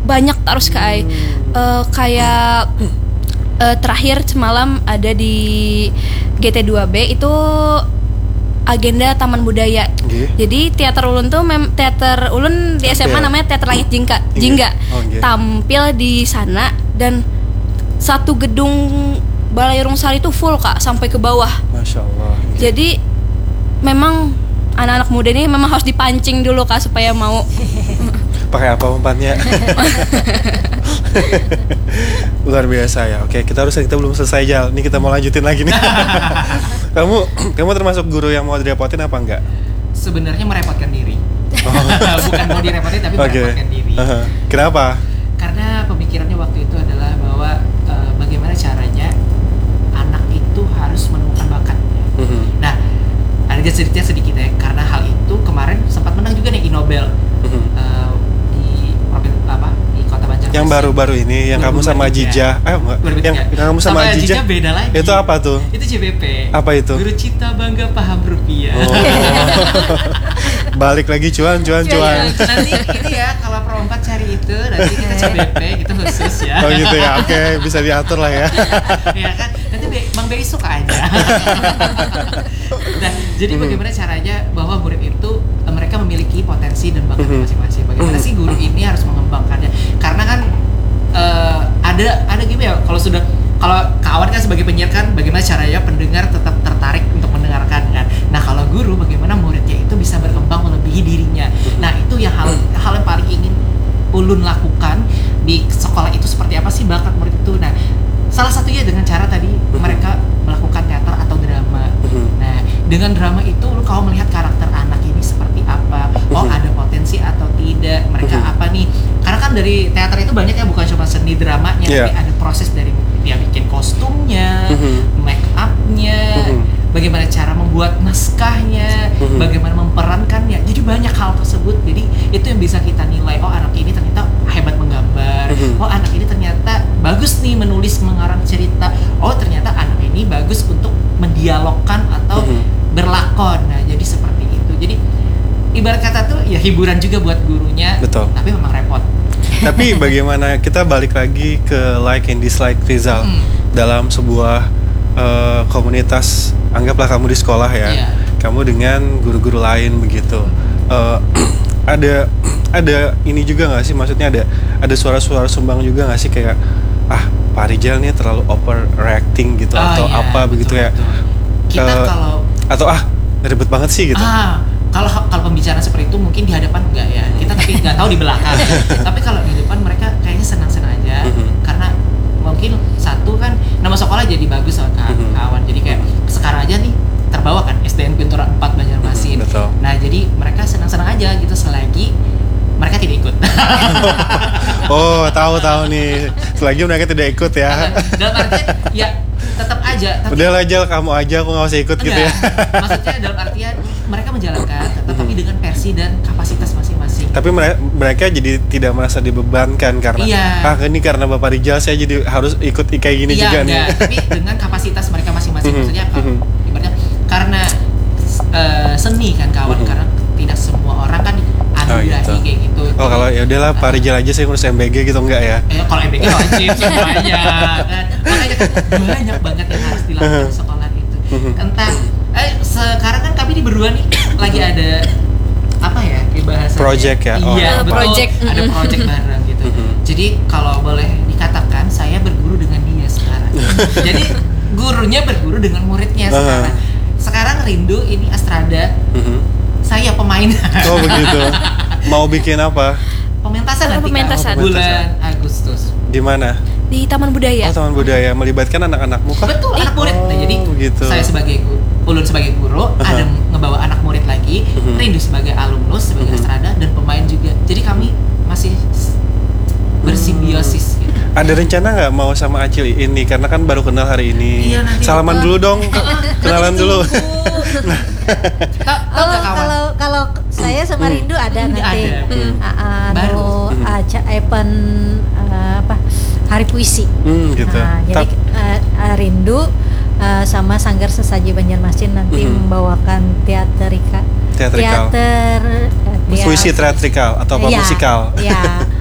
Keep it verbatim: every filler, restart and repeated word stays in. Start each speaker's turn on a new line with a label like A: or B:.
A: banyak terus Kak. Uh, kayak uh, terakhir semalam ada di G T dua B itu agenda Taman Budaya. Okay. Jadi teater ulun tuh mem teater ulun di S M A namanya Teater Langit Jingga. Jingga. Oh, okay. Tampil di sana dan satu gedung Balai Rungsari itu full Kak sampai ke bawah.
B: Masya Allah. Okay.
A: Jadi memang anak-anak muda ini memang harus dipancing dulu Kak supaya mau.
B: Pakai apa umpannya? Luar biasa ya. Oke, kita harus kita belum selesai Jal. Ini kita mau lanjutin lagi nih. Kamu kamu termasuk guru yang mau direpotin apa enggak?
C: Sebenarnya merepotkan diri. Oh. Bukan mau direpotin tapi okay. merepotkan diri. Uh-huh.
B: Kenapa?
C: Karena pemikirannya waktu itu adalah bahwa uh, bagaimana caranya anak itu harus menemukan bakatnya. Uh-huh. Nah, ada cerita sedikit ya. Karena hal itu kemarin sempat menang juga nih Nobel. Uh-huh. Uh, apa di Kota Banjarmasin.
B: Yang baru-baru ini yang kamu sama Jija. Eh enggak. Yang, yang kamu sama, sama Jija
C: beda lagi.
B: Itu apa tuh?
C: Itu C B P.
B: Apa itu?
C: Guru Cita Bangga Paham Rupiah. Oh.
B: Balik lagi cuan cuan cuan.
C: Ya, ya. Nanti ini ya kalau perempat cari itu nanti kita C B P gitu khusus ya.
B: Oh gitu ya. Oke, okay, bisa diatur lah ya.
C: Ya kan. Nanti Bang Bei suka aja. Nah, jadi bagaimana caranya bahwa murid itu mereka memiliki potensi dan bakat masing-masing. Bagaimana sih guru ini harus mengembangkannya? Karena kan uh, ada ada gimana ya? Kalau sudah kalau kawan kan sebagai penyiar kan, bagaimana caranya pendengar tetap tertarik untuk mendengarkan kan? Nah kalau guru bagaimana muridnya itu bisa berkembang melebihi dirinya? Nah itu yang hal hal yang paling ingin ulun lakukan di sekolah itu seperti apa sih bakat murid itu? Nah salah satunya dengan cara tadi mereka melakukan teater atau drama. Nah dengan drama itu lu kau melihat karakter anak ini seperti apa? Oh ada potensi atau tidak? Mereka apa nih? Karena kan dari teater itu banyak ya, bukan cuma seni dramanya, yeah. tapi ada proses dari dia bikin kostumnya, make upnya, bagaimana cara membuat naskahnya, bagaimana memerankannya. Jadi banyak hal tersebut. Jadi itu yang bisa kita nilai. Oh anak ini ternyata hebat menggambar. Oh anak ini ternyata bagus nih menulis mengarang cerita. Oh ternyata anak ini bagus untuk mendialogkan atau berlakon. Nah jadi seperti itu. Jadi ibarat kata tuh ya hiburan juga buat gurunya.
B: Betul.
C: Tapi memang repot.
B: Tapi bagaimana kita balik lagi ke like and dislike Rizal mm. dalam sebuah uh, komunitas, anggaplah kamu di sekolah ya, yeah. kamu dengan guru-guru lain begitu. Uh, ada ada ini juga nggak sih, maksudnya ada ada suara-suara sumbang juga nggak sih kayak ah Pak Rizal nih terlalu overreacting gitu oh, atau yeah, apa betul, begitu ya?
C: Betul. Kita uh, kalau
B: atau ah ribet banget sih gitu.
C: Ah. Kalau kalau pembicaraan seperti itu mungkin di hadapan enggak ya, kita tapi nggak tahu di belakang. Tapi kalau di depan mereka kayaknya senang-senang aja, mm-hmm. karena mungkin satu kan nama sekolah jadi bagus sama mm-hmm. kawan. Jadi kayak sekarang aja nih terbawa kan S D N Pintura empat Banjarmasin. Mm-hmm, nah jadi mereka senang-senang aja gitu selagi mereka tidak ikut.
B: Oh tahu-tahu nih, selagi mereka tidak ikut ya.
C: Dalam artian ya tetap aja. Tapi
B: udah lah Jal, kamu aja, aku nggak usah ikut enggak, gitu ya.
C: Maksudnya dalam artian mereka menjalankan, tetapi dengan versi dan kapasitas masing-masing.
B: Tapi mere- mereka jadi tidak merasa dibebankan karena
C: iya.
B: ah ini karena Bapak Rizal saya jadi harus ikut kayak gini
C: iya,
B: juga
C: enggak.
B: nih.
C: Tapi dengan kapasitas mereka masing-masing. Maksudnya kalau ibaratnya karena uh, seni kan kawan, karena tidak semua orang kan anugerahi oh, gitu. kayak gitu.
B: Oh kalau ya udahlah Pak Rizal aja saya ngurus M B G gitu enggak ya?
C: Eh kalau M B G wajib semuanya kan. Makanya banyak banget yang harus dilakukan di sekolah itu. Entah eh sekarang kan kami di berdua nih lagi ada apa ya bahasa
B: project ya?
C: Oh, iya, betul.
A: Project.
C: Ada project bareng gitu. Jadi kalau boleh dikatakan saya berguru dengan dia sekarang. Jadi gurunya berguru dengan muridnya sekarang. Sekarang rindu ini Astrada. Saya pemain.
B: Oh begitu. Mau bikin apa?
C: Pementasan nanti
A: pementasan.
C: Kan? Bulan Agustus.
B: Di mana?
A: Di Taman Budaya.
B: Oh Taman Budaya, melibatkan anak-anakmu kah?
C: Betul, anak murid.
B: Oh,
C: nah, jadi
B: begitu.
C: Saya sebagai guru, ulun sebagai guru, uh-huh. ada ngebawa anak murid lagi, uh-huh. Rindu sebagai alumnus, sebagai uh-huh. Astrada dan pemain juga. Jadi kami masih bersimbiosis. Gitu.
B: Ada rencana nggak mau sama Acil ini? Karena kan baru kenal hari ini.
C: Iya, nanti
B: salaman dulu dong, kenalan dulu.
D: Nah. Kalau kalau kalau saya sama Rindu ada
C: hmm.
D: nanti
C: ada.
D: Hmm. Uh,
C: baru
D: uh, aja event uh, apa hari puisi.
B: Hmm, gitu.
D: Nah, jadi uh, uh, Rindu uh, sama Sanggar Sesaji Banjarmasin nanti mm-hmm. membawakan teaterika
B: teatrikal.
D: Teater uh,
B: puisi teatrikal atau apa
D: ya,
B: musikal?
D: Ya.